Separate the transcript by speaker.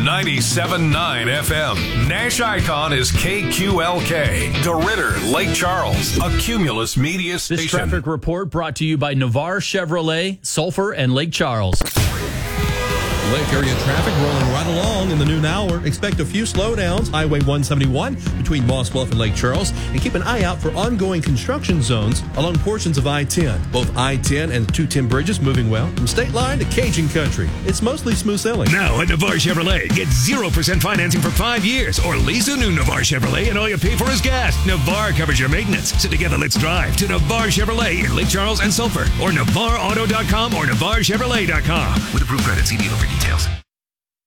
Speaker 1: 97.9 FM. Nash Icon is KQLK. DeRidder, Lake Charles, a Cumulus Media station.
Speaker 2: This traffic report brought to you by Navarre Chevrolet, Sulphur, and Lake Charles.
Speaker 3: Lake area traffic rolling right along in the noon hour. Expect a few slowdowns. Highway 171 between Moss Bluff and Lake Charles. And keep an eye out for ongoing construction zones along portions of I-10. Both I-10 and 210 bridges moving well. From State Line to Cajun Country, it's mostly smooth sailing.
Speaker 4: Now at Navarre Chevrolet, get 0% financing for 5 years or lease a new Navarre Chevrolet and all you pay for is gas. Navarre covers your maintenance. So together, let's drive to Navarre Chevrolet in Lake Charles and Sulphur or NavarreAuto.com or NavarreChevrolet.com.
Speaker 5: With approved credit, see dealer for details.